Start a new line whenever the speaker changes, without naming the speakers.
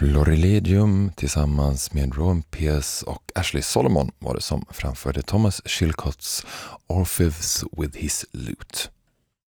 Florilegium tillsammans med Rowan Pierce och Ashley Solomon var det som framförde Thomas Chilcotts Orpheus with his lute.